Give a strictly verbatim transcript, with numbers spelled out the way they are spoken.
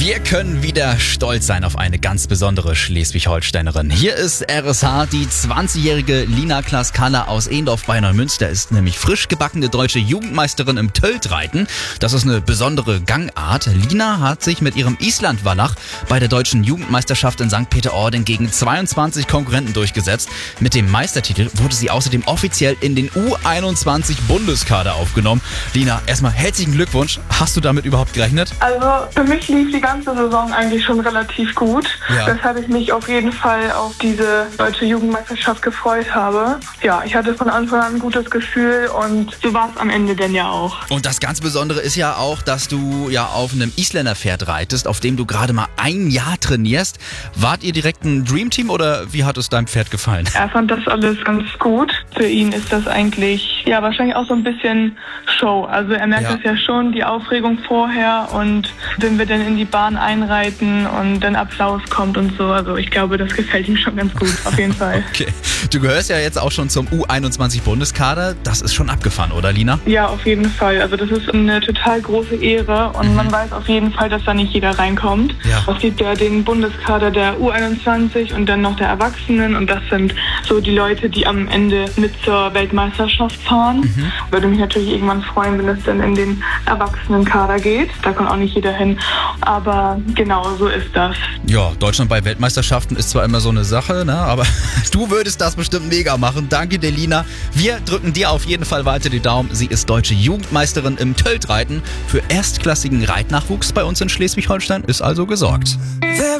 Wir können wieder stolz sein auf eine ganz besondere Schleswig-Holsteinerin. Hier ist R S H, die zwanzigjährige Lina Klaas-Kaller aus Ehendorf bei Neumünster ist nämlich frisch gebackene deutsche Jugendmeisterin im Töltreiten. Das ist eine besondere Gangart. Lina hat sich mit ihrem Islandwallach bei der deutschen Jugendmeisterschaft in Sankt Peter-Ording gegen zweiundzwanzig Konkurrenten durchgesetzt. Mit dem Meistertitel wurde sie außerdem offiziell in den U einundzwanzig Bundeskader aufgenommen. Lina, erstmal herzlichen Glückwunsch. Hast du damit überhaupt gerechnet? Also für mich lief die ganze Saison eigentlich schon relativ gut, Ja. weshalb ich mich auf jeden Fall auf diese deutsche Jugendmeisterschaft gefreut habe. Ja, ich hatte von Anfang an ein gutes Gefühl und so war es am Ende denn ja auch. Und das ganz Besondere ist ja auch, dass du ja auf einem Isländerpferd reitest, auf dem du gerade mal ein Jahr trainierst. Wart ihr direkt ein Dreamteam oder wie hat es deinem Pferd gefallen? Er fand das alles ganz gut. Für ihn ist das eigentlich, ja, wahrscheinlich auch so ein bisschen Show. Also er merkt Ja. das ja schon, die Aufregung vorher und wenn wir dann in die Bahn einreiten und dann Applaus kommt und so. Also ich glaube, das gefällt ihm schon ganz gut, auf jeden Fall. Okay. Du gehörst ja jetzt auch schon zum U einundzwanzig Bundeskader. Das ist schon abgefahren, oder Lina? Ja, auf jeden Fall. Also das ist eine total große Ehre und man weiß auf jeden Fall, dass da nicht jeder reinkommt. Ja. Es gibt ja den Bundeskader der U einundzwanzig und dann noch der Erwachsenen und das sind so die Leute, die am Ende mit zur Weltmeisterschaft fahren. Mhm. Würde mich natürlich irgendwann freuen, wenn es dann in den Erwachsenenkader geht. Da kann auch nicht jeder hin. Aber genau so ist das. Ja, Deutschland bei Weltmeisterschaften ist zwar immer so eine Sache, ne? Aber du würdest das bestimmt mega machen. Danke dir, Lina. Wir drücken dir auf jeden Fall weiter die Daumen. Sie ist deutsche Jugendmeisterin im Töltreiten. Für erstklassigen Reitnachwuchs bei uns in Schleswig-Holstein ist also gesorgt.